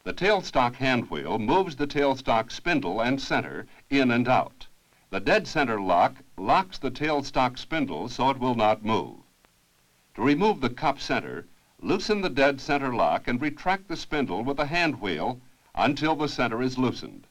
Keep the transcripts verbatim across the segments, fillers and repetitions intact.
The tailstock hand wheel moves the tailstock spindle and center in and out. The dead center lock locks the tailstock spindle so it will not move. To remove the cup center, loosen the dead center lock and retract the spindle with the hand wheel until the center is loosened.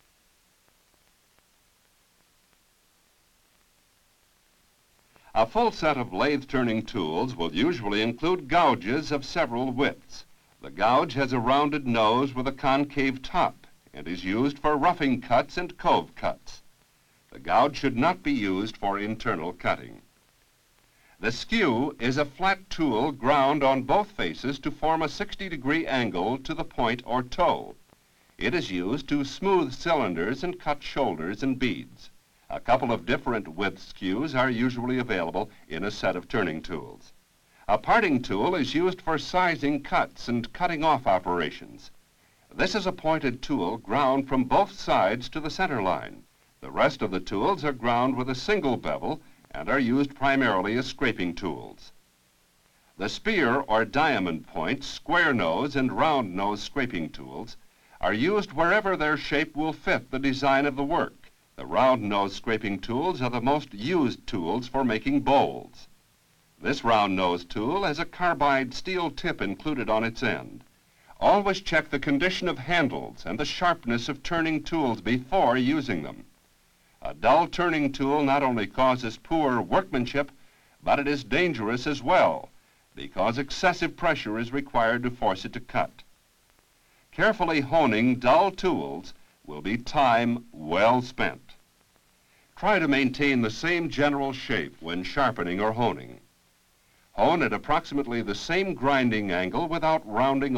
A full set of lathe turning tools will usually include gouges of several widths. The gouge has a rounded nose with a concave top and is used for roughing cuts and cove cuts. The gouge should not be used for internal cutting. The skew is a flat tool ground on both faces to form a sixty degree angle to the point or toe. It is used to smooth cylinders and cut shoulders and beads. A couple of different width skews are usually available in a set of turning tools. A parting tool is used for sizing cuts and cutting off operations. This is a pointed tool ground from both sides to the center line. The rest of the tools are ground with a single bevel and are used primarily as scraping tools. The spear or diamond point, square nose, and round nose scraping tools are used wherever their shape will fit the design of the work. The round nose scraping tools are the most used tools for making bowls. This round nose tool has a carbide steel tip included on its end. Always check the condition of handles and the sharpness of turning tools before using them. A dull turning tool not only causes poor workmanship, but it is dangerous as well, because excessive pressure is required to force it to cut. Carefully honing dull tools will be time well spent. Try to maintain the same general shape when sharpening or honing. Hone at approximately the same grinding angle without rounding